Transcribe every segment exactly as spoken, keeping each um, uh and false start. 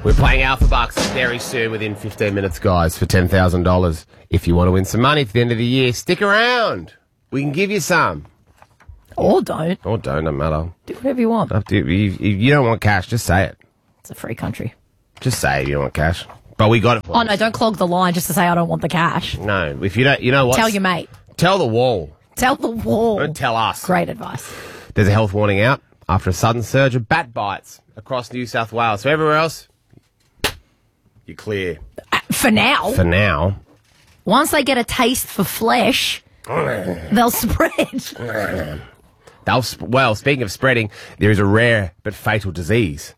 We're playing Alpha Bucks very soon, within fifteen minutes, guys, for ten thousand dollars. If you want to win some money at the end of the year, stick around. We can give you some. Or don't. Or don't, doesn't matter. Do whatever you want. Up to you. If you don't want cash, just say it. It's a free country. Just say you don't want cash. But we got it for Oh, you. no, don't clog the line just to say I don't want the cash. No, if you don't, you know what? Tell your mate. Tell the wall. Tell the wall. Don't tell us. Great advice. There's a health warning out after a sudden surge of bat bites across New South Wales. So everywhere else, you're clear. Uh, for now. For now. Once they get a taste for flesh, they'll spread. They'll sp- well, speaking of spreading, there is a rare but fatal disease.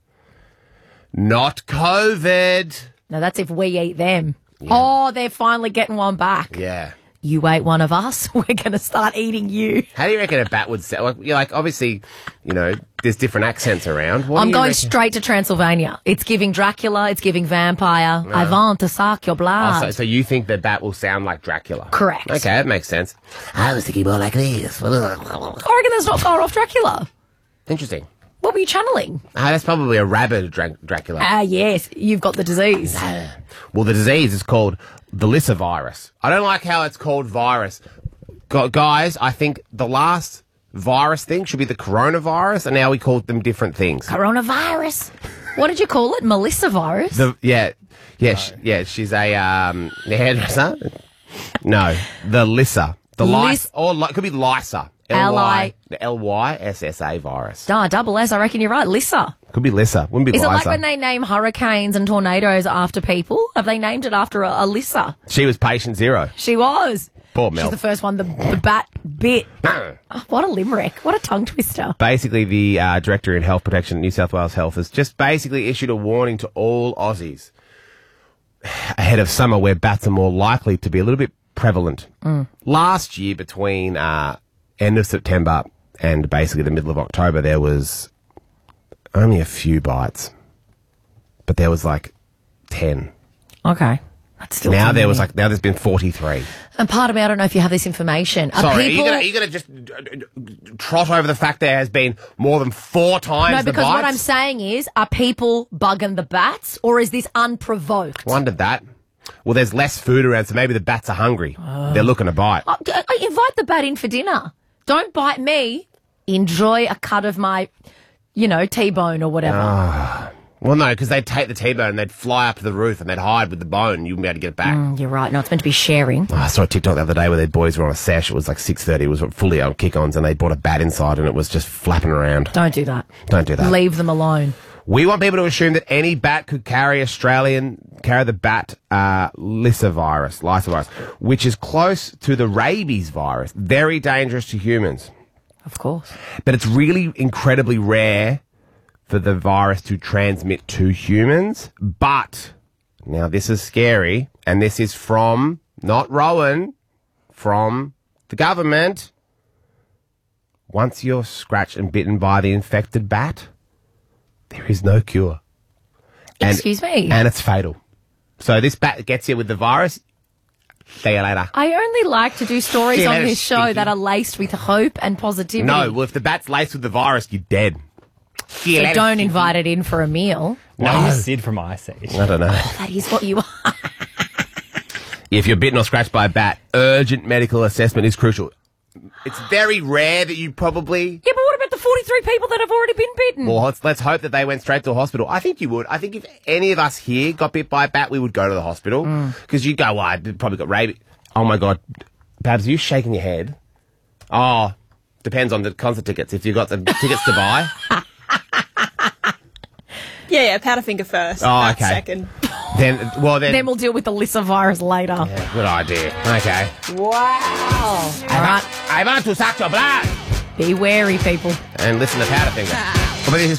Not COVID. No, that's if we eat them. Yeah. Oh, they're finally getting one back. Yeah. You ate one of us, we're going to start eating you. How do you reckon a bat would sound? Like, you're like, obviously, you know, there's different accents around. What I'm do you going reckon? straight to Transylvania. It's giving Dracula, it's giving vampire. No. I want to suck your blood. Oh, so, so you think the bat will sound like Dracula? Correct. Okay, that makes sense. I was thinking more like this. I reckon that's not far off Dracula. Interesting. What were you channeling? Ah, that's probably a rabid Dra- Dracula. Ah, yes. You've got the disease. Well, the disease is called the Lissa virus. I don't like how it's called virus. Gu- guys, I think the last virus thing should be the coronavirus, and now we call them different things. Coronavirus. What did you call it? Melissa virus? The yeah, yeah, sh- yeah. She's a um a hairdresser. No, the Lissa, the Lis- Lys, or li- could be Lyssa. L I L Y S S A virus. Ah, double S. I reckon you're right. Lissa. Could be Lissa. Wouldn't be Is it Lyssa. like when they name hurricanes and tornadoes after people? Have they named it after a, a Lissa? She was patient zero. She was. Poor Mel. She's the first one the, the bat bit. Oh, what a limerick. What a tongue twister. Basically, the uh, Director in Health Protection at New South Wales Health has just basically issued a warning to all Aussies ahead of summer where bats are more likely to be a little bit prevalent. Mm. Last year, between uh, end of September and basically the middle of October, there was only a few bites, but there was like ten. Okay. That's still Now too there many. was like now there's been forty-three. And part of me, I don't know if you have this information. Are Sorry, people... are you going to just uh, uh, trot over the fact there has been more than four times No, the because what bites? I'm saying is, are people bugging the bats, or is this unprovoked? Wondered that. Well, there's less food around, so maybe the bats are hungry. They're looking to bite. Oh, I- I invite the bat in for dinner. Don't bite me. Enjoy a cut of my, you know, T-bone or whatever. Ah. Well, no, because they'd take the T-bone and they'd fly up to the roof and they'd hide with the bone. You wouldn't be able to get it back. Mm, you're right. No, it's meant to be sharing. Oh, I saw a TikTok the other day where their boys were on a sesh. It was like six thirty. It was fully on kick-ons, and they brought a bat inside and it was just flapping around. Don't do that. Don't do that. Leave them alone. We want people to assume that any bat could carry Australian, carry the bat uh, Lissa virus, Lyssa virus, which is close to the rabies virus. Very dangerous to humans. Of course. But it's really incredibly rare for the virus to transmit to humans. But, now this is scary, and this is from, not Rowan, from the government. Once you're scratched and bitten by the infected bat, there is no cure. And, Excuse me? And it's fatal. So this bat gets you with the virus, see you later. I only like to do stories See you on later, this show stinky. that are laced with hope and positivity. No, well, if the bat's laced with the virus, you're dead. See you So later, don't stinky. invite it in for a meal. Why No. are you Sid from Ice Age? I don't know. That is what you are. If you're bitten or scratched by a bat, urgent medical assessment is crucial. It's very rare that you probably... Yeah, but what about the forty-three people that have already been bitten? Well, let's, let's hope that they went straight to a hospital. I think you would. I think if any of us here got bit by a bat, we would go to the hospital. Because you go, well, I probably got rabies. Oh, my God. Babs, are you shaking your head? Oh, depends on the concert tickets. If you've got the tickets to buy. Yeah, yeah, Powderfinger first. Oh, Bat okay. Second. Then, well, then... Then we'll deal with the Lissa virus later. Yeah, good idea. Okay. Wow. All right. I want to suck your blood. Be wary, people. And listen to Powderfinger. But this is